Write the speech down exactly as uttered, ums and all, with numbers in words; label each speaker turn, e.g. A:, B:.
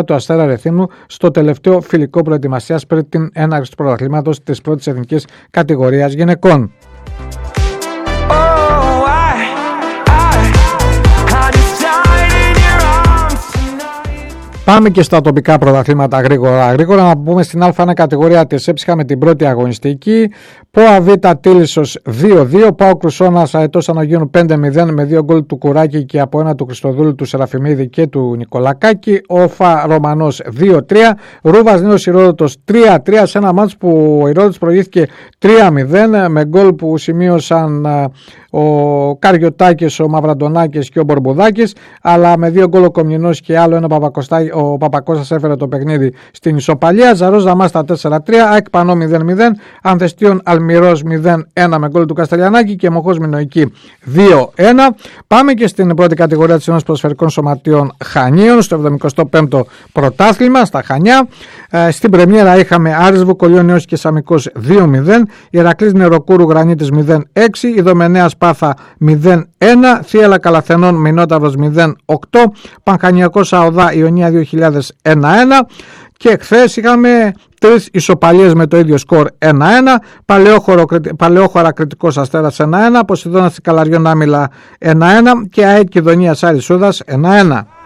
A: του Αστέρα Ρεθύμνου στο τελευταίο φιλικό προετοιμασίας πριν την έναρξη του πρωταθλήματος της πρώτης εθνικής κατηγορίας γυναικών. Πάμε και στα τοπικά πρωταθλήματα γρήγορα. Γρήγορα να πούμε στην Α1 κατηγορία της ΕΠΣ με την πρώτη αγωνιστική. ΠΟΑ Β Τίλισσος δύο δύο. ΠΑΟ Κρουσώνας Αετός Ανογείων πέντε μηδέν με δύο γκολ του Κουράκη και από ένα του Χριστοδούλου, του Σεραφιμίδη και του Νικολακάκη. ΟΦΑ Ρωμανός δύο τρία. Ρούβας Νέος Ηρόδοτος τρία τρία σε ένα μάτς που ο Ηρόδοτος προηγήθηκε τρία μηδέν με γκολ που σημείωσαν ο Καριωτάκης, ο Μαυραντονάκης και ο Μπορμπουδάκης, αλλά με δύο γκολ ο Κομνηνός και άλλο ένα Παπακοστάκη. Ο Παπακώστας έφερε το παιχνίδι στην ισοπαλία. Ζαρός Δαμάστα τέσσερα τρία, ΑΕΚ Πανό μηδέν μηδέν, Ανθεστίων Αλμυρός μηδέν ένα με γκολ του Καστελιανάκη και Μοχός Μινοϊκή δύο ένα. Πάμε και στην πρώτη κατηγορία της Ένωσης Ποδοσφαιρικών Σωματείων Χανίων, στο εβδομηκοστό πέμπτο πρωτάθλημα στα Χανιά. Ε, στην πρεμιέρα είχαμε Άρης Βουκολιώνιος και Σαμικός δύο μηδέν, Ηρακλής Νεροκούρου Γρανίτης μηδέν έξι, Ιδωμενέα Σπάθα μηδέν ένα, Θίελα Καλαθενών Μινόταυρος μηδέν οκτώ, Πανχανιακός ΑΟΔΑ Ιωνία δύο χιλιάδες ένα ένα και χθες είχαμε τρεις ισοπαλίες με το ίδιο σκορ ένα ένα, Παλαιόχωρα Κρητικός Αστέρας ένα ένα, Ποσειδώνας Καλαριών Άμυλα ένα ένα και ΑΕΚ Κιδωνίας Άρης Σούδας ένα ένα.